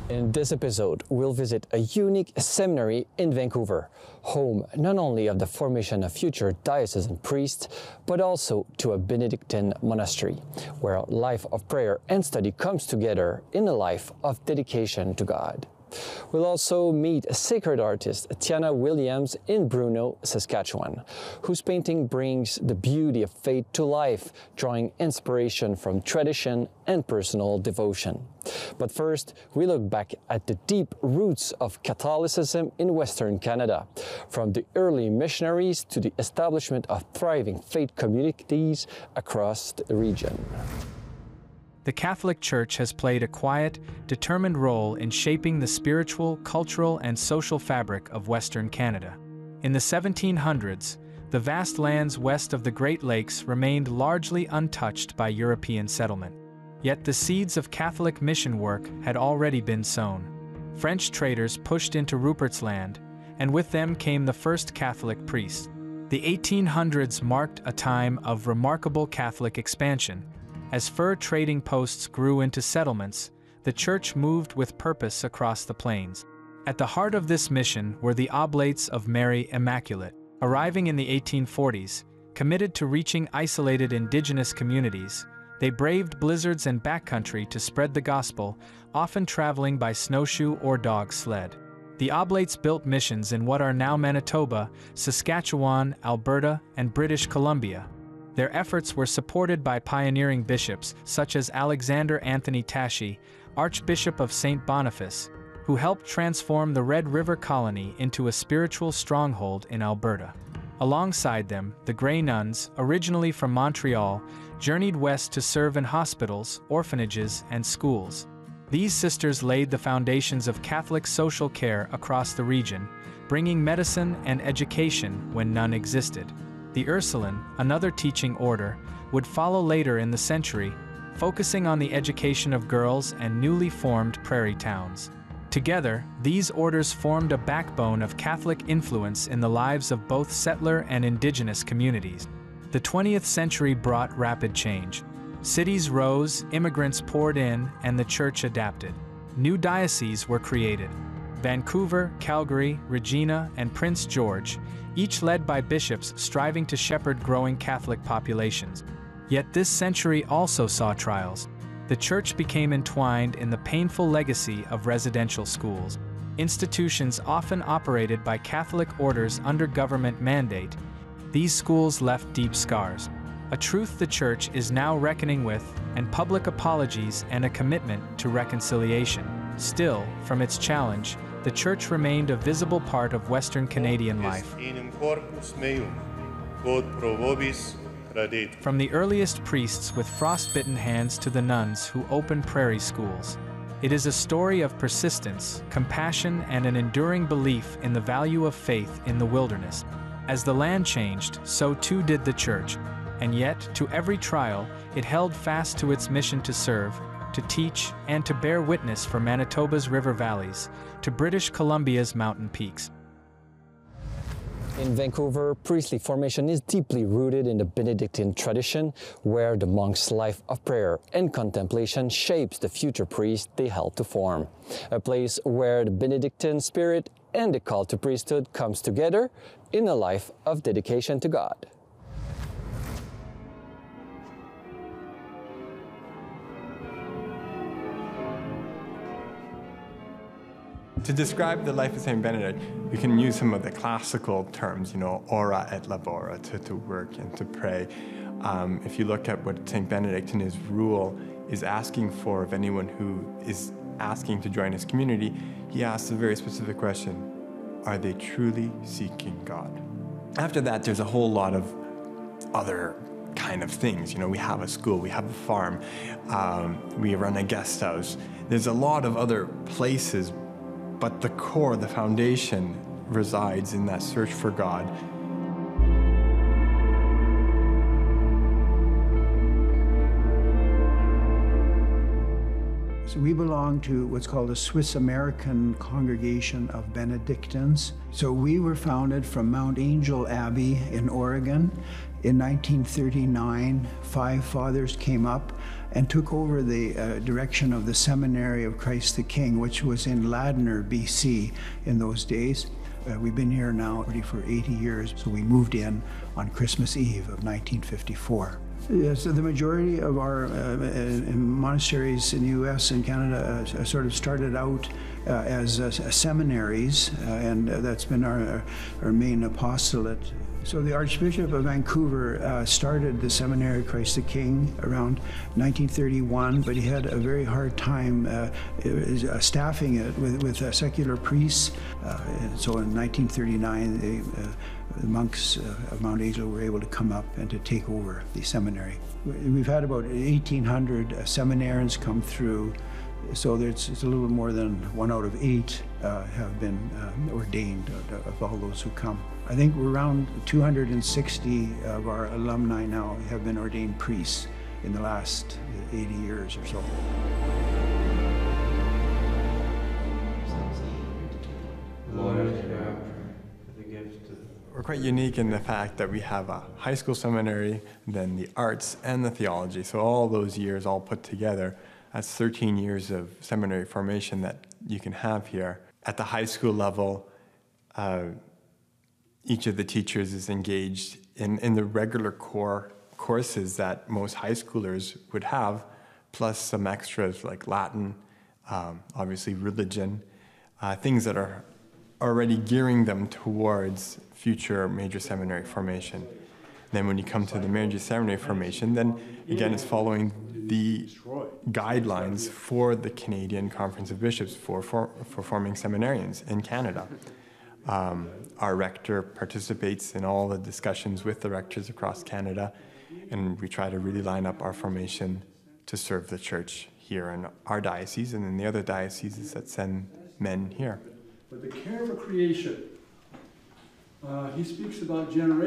In this episode, we'll visit a unique seminary in Vancouver, home not only of the formation of future diocesan priests, but also to a Benedictine monastery, where a life of prayer and study comes together in a life of dedication to God. We'll also meet a sacred artist, Tiana Williams, in Bruno, Saskatchewan, whose painting brings the beauty of faith to life, drawing inspiration from tradition and personal devotion. But first, we look back at the deep roots of Catholicism in Western Canada, from the early missionaries to the establishment of thriving faith communities across the region. The Catholic Church has played a quiet, determined role in shaping the spiritual, cultural, and social fabric of Western Canada. In the 1700s, the vast lands west of the Great Lakes remained largely untouched by European settlement. Yet the seeds of Catholic mission work had already been sown. French traders pushed into Rupert's Land, and with them came the first Catholic priests. The 1800s marked a time of remarkable Catholic expansion. As fur trading posts grew into settlements, the Church moved with purpose across the plains. At the heart of this mission were the Oblates of Mary Immaculate, arriving in the 1840s, committed to reaching isolated indigenous communities. They braved blizzards and backcountry to spread the gospel, often traveling by snowshoe or dog sled. The Oblates built missions in what are now Manitoba, Saskatchewan, Alberta, and British Columbia. Their efforts were supported by pioneering bishops such as Alexander Anthony Taché, Archbishop of St. Boniface, who helped transform the Red River Colony into a spiritual stronghold in Alberta. Alongside them, the Grey Nuns, originally from Montreal, journeyed west to serve in hospitals, orphanages, and schools. These sisters laid the foundations of Catholic social care across the region, bringing medicine and education when none existed. The Ursuline, another teaching order, would follow later in the century, focusing on the education of girls and newly formed prairie towns. Together, these orders formed a backbone of Catholic influence in the lives of both settler and indigenous communities. The 20th century brought rapid change. Cities rose, immigrants poured in, and the Church adapted. New dioceses were created. Vancouver, Calgary, Regina, and Prince George, each led by bishops striving to shepherd growing Catholic populations. Yet this century also saw trials. The Church became entwined in the painful legacy of residential schools. Institutions often operated by Catholic orders under government mandate. These schools left deep scars. A truth the Church is now reckoning with, and public apologies and a commitment to reconciliation. Still, from its challenge, the Church remained a visible part of Western Canadian life. From the earliest priests with frostbitten hands to the nuns who opened prairie schools, it is a story of persistence, compassion, and an enduring belief in the value of faith in the wilderness. As the land changed, so too did the Church, and yet, to every trial, it held fast to its mission to serve, to teach, and to bear witness for Manitoba's river valleys, to British Columbia's mountain peaks. In Vancouver, priestly formation is deeply rooted in the Benedictine tradition, where the monk's life of prayer and contemplation shapes the future priest they help to form. A place where the Benedictine spirit and the call to priesthood comes together in a life of dedication to God. To describe the life of St. Benedict, we can use some of the classical terms, ora et labora, to work and to pray. If you look at what St. Benedict in his rule is asking for of anyone who is asking to join his community, he asks a very specific question: are they truly seeking God? After that, there's a whole lot of other kind of things. We have a school, we have a farm, we run a guest house. There's a lot of other places, but the core, the foundation, resides in that search for God. So we belong to what's called a Swiss-American congregation of Benedictines. So we were founded from Mount Angel Abbey in Oregon. In 1939, 5 fathers came up and took over the direction of the Seminary of Christ the King, which was in Ladner, BC in those days. We've been here now already for 80 years, so we moved in on Christmas Eve of 1954. So the majority of our monasteries in the U.S. and Canada sort of started out as seminaries, and that's been our main apostolate. So the Archbishop of Vancouver started the Seminary of Christ the King around 1931, but he had a very hard time staffing it with secular priests. So in 1939, the monks of Mount Agello were able to come up and to take over the seminary. We've had about 1,800 seminarians come through, so it's a little more than 1 out of 8 have been ordained of all those who come. I think we're around 260 of our alumni now have been ordained priests in the last 80 years or so. We're quite unique in the fact that we have a high school seminary, then the arts and the theology. So all those years all put together, that's 13 years of seminary formation that you can have here. At the high school level, each of the teachers is engaged in the regular core courses that most high schoolers would have, plus some extras like Latin, obviously religion, things that are already gearing them towards future major seminary formation. Then when you come to the major seminary formation, then again it's following the guidelines for the Canadian Conference of Bishops for forming seminarians in Canada. Our rector participates in all the discussions with the rectors across Canada, and we try to really line up our formation to serve the church here in our diocese and in the other dioceses that send men here. But the care for creation, he speaks about generations.